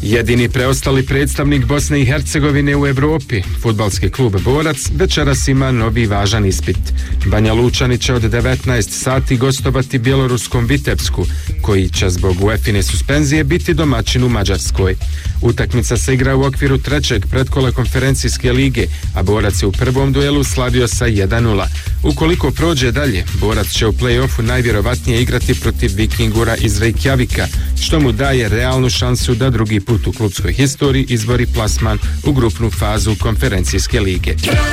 Jedini preostali predstavnik Bosne i Hercegovine u Evropi, fudbalski klub Borac, večeras ima novi važan ispit. Banja Lučani će od 19 sati gostovati bjeloruskom Vitebsku, koji će zbog UEFA-ine suspenzije biti domaćin u Mađarskoj. Utakmica se igra u okviru trećeg pretkola konferencijske lige, a Borac je u prvom duelu slavio sa 1:0. Ukoliko prođe dalje, Borac će u play-offu najvjerovatnije igrati protiv Vikingura iz Reykjavika, što mu daje realnu šansu da drugi put u klubskoj historiji izbori plasman u grupnu fazu konferencijske lige.